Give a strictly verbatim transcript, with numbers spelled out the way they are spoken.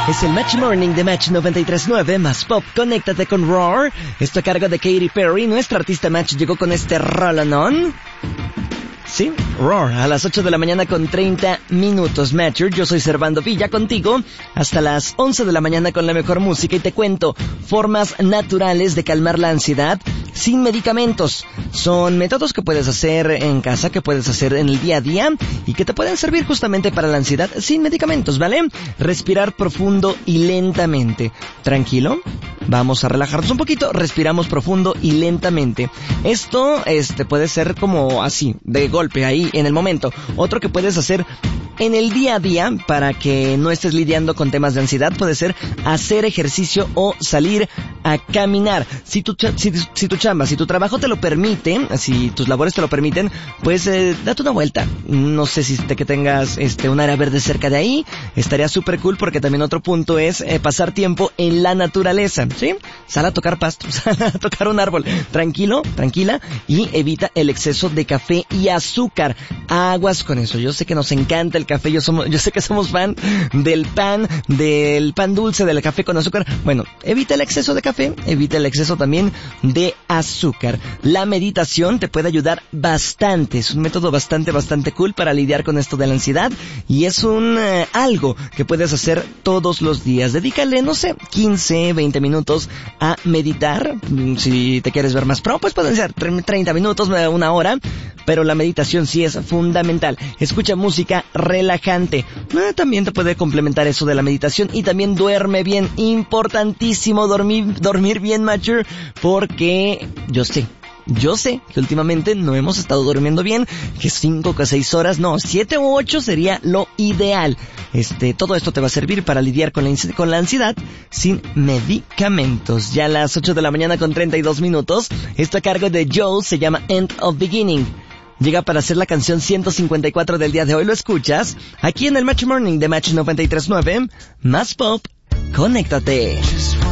Es el Match Morning de Match noventa y tres punto nueve, más pop, conéctate con Roar. Esto a cargo de Katy Perry. Nuestra artista Match llegó con este rolonón. Sí, Roar, a las ocho de la mañana con treinta minutos. Matcher, yo soy Servando Villa, contigo hasta las once de la mañana con la mejor música. Y te cuento formas naturales de calmar la ansiedad sin medicamentos. Son métodos que puedes hacer en casa, que puedes hacer en el día a día y que te pueden servir justamente para la ansiedad sin medicamentos, ¿vale? Respirar profundo y lentamente. Tranquilo, vamos a relajarnos un poquito. Respiramos profundo y lentamente. Esto este puede ser como así, de golpe ahí en el momento. Otro que puedes hacer en el día a día para que no estés lidiando con temas de ansiedad puede ser hacer ejercicio o salir a caminar. Si tu, si, si tu chamba, si tu trabajo te lo permite, si tus labores te lo permiten, pues eh, date una vuelta. No sé si te, que tengas este un área verde cerca de ahí, estaría súper cool, porque también otro punto es eh, pasar tiempo en la naturaleza, ¿sí? Sal a tocar pasto, sal a tocar un árbol. Tranquilo, tranquila, y evita el exceso de café y azúcar. Aguas con eso. Yo sé que nos encanta el café, yo somos, yo sé que somos fan del pan, del pan dulce, del café con azúcar. Bueno, evita el exceso de café, evita el exceso también de azúcar. La meditación te puede ayudar bastante, es un método bastante, bastante cool para lidiar con esto de la ansiedad, y es un eh, algo que puedes hacer todos los días. Dedícale, no sé, quince, veinte minutos a meditar. Si te quieres ver más pro, pues pueden ser treinta minutos, una hora, pero la meditación sí es fundamental. Escucha música relajante. Eh, también te puede complementar eso de la meditación. Y también duerme bien. Importantísimo dormir, dormir bien, mature, porque yo sé, yo sé que últimamente no hemos estado durmiendo bien, que cinco o seis horas, no, siete u ocho sería lo ideal. Este, todo esto te va a servir para lidiar con la, con la ansiedad sin medicamentos. Ya a las ocho de la mañana con treinta y dos minutos, esto a cargo de Joe, se llama End of Beginning. Llega para hacer la canción ciento cincuenta y cuatro del día de hoy. Lo escuchas aquí en el Match Morning de Match noventa y tres punto nueve. Más pop, conéctate.